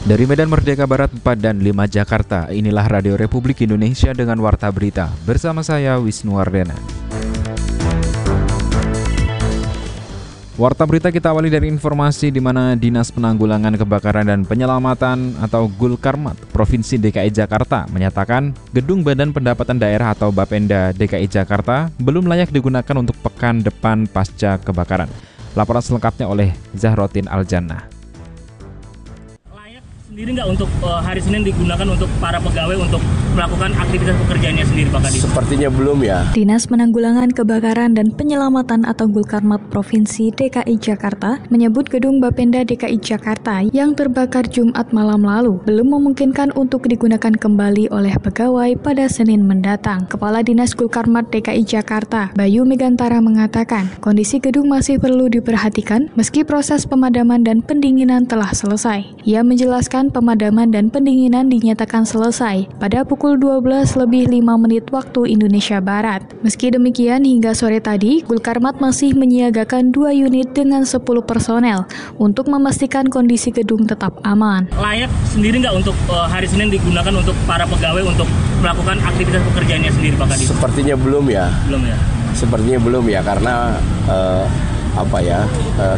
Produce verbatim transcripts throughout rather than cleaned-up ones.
Dari Medan Merdeka Barat empat dan lima Jakarta, inilah Radio Republik Indonesia dengan Warta Berita. Bersama saya Wisnu Wardana. Warta Berita kita awali dari informasi di mana Dinas Penanggulangan Kebakaran dan Penyelamatan atau Gulkarmat Provinsi D K I Jakarta menyatakan gedung Badan Pendapatan Daerah atau Bapenda D K I Jakarta belum layak digunakan untuk pekan depan pasca kebakaran. Laporan selengkapnya oleh Zahrotin Aljannah. Sendiri nggak untuk uh, hari Senin digunakan untuk para pegawai untuk melakukan aktivitas pekerjaannya sendiri, Pak Kadis? Sepertinya belum ya. Dinas Penanggulangan Kebakaran dan Penyelamatan atau Gulkarmat Provinsi D K I Jakarta menyebut gedung Bapenda D K I Jakarta yang terbakar Jumat malam lalu belum memungkinkan untuk digunakan kembali oleh pegawai pada Senin mendatang. Kepala Dinas Gulkarmat D K I Jakarta, Bayu Megantara mengatakan, kondisi gedung masih perlu diperhatikan meski proses pemadaman dan pendinginan telah selesai. Ia menjelaskan pemadaman dan pendinginan dinyatakan selesai pada pukul dua belas lebih lima menit waktu Indonesia Barat. Meski demikian, hingga sore tadi, Gulkarmat masih menyiagakan dua unit dengan sepuluh personel untuk memastikan kondisi gedung tetap aman. Layak sendiri nggak untuk uh, hari Senin digunakan untuk para pegawai untuk melakukan aktivitas pekerjaannya sendiri, Pak Kadis? Sepertinya belum ya. Belum ya? Sepertinya belum ya, karena uh, apa ya, uh,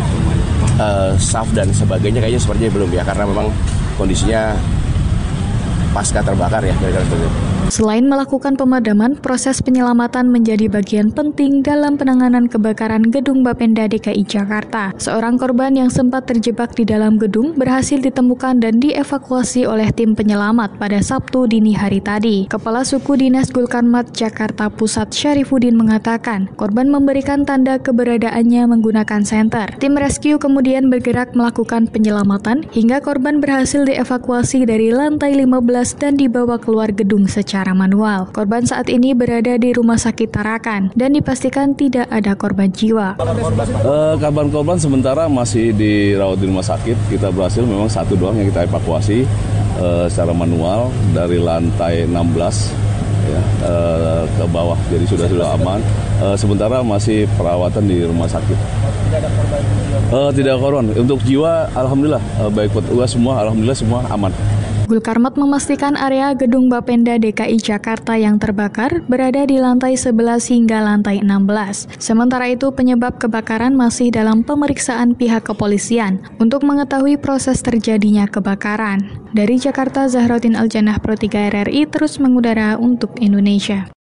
uh, staff dan sebagainya kayaknya sepertinya belum ya, karena memang kondisinya pasca terbakar ya, kira-kira begitu. Selain melakukan pemadaman, proses penyelamatan menjadi bagian penting dalam penanganan kebakaran gedung Bapenda D K I Jakarta. Seorang korban yang sempat terjebak di dalam gedung berhasil ditemukan dan dievakuasi oleh tim penyelamat pada Sabtu dini hari tadi. Kepala Suku Dinas Gulkarmat Jakarta Pusat Syarifuddin mengatakan, korban memberikan tanda keberadaannya menggunakan senter. Tim rescue kemudian bergerak melakukan penyelamatan hingga korban berhasil dievakuasi dari lantai lima belas dan dibawa keluar gedung secara secara manual. Korban saat ini berada di Rumah Sakit Tarakan dan dipastikan tidak ada korban jiwa. Uh, kabar korban sementara masih dirawat di rumah sakit. Kita berhasil memang satu doang yang kita evakuasi uh, secara manual dari lantai enam belas ya, uh, ke bawah. Jadi sudah sudah aman. Uh, sementara masih perawatan di rumah sakit. Tidak ada korban jiwa? Uh, tidak ada korban. Untuk jiwa, alhamdulillah uh, baik petugas semua, alhamdulillah semua aman. Gulkarmat memastikan area gedung Bapenda D K I Jakarta yang terbakar berada di lantai sebelas hingga lantai enam belas. Sementara itu, penyebab kebakaran masih dalam pemeriksaan pihak kepolisian untuk mengetahui proses terjadinya kebakaran. Dari Jakarta, Zahrotin Aljannah, Pro tiga R R I terus mengudara untuk Indonesia.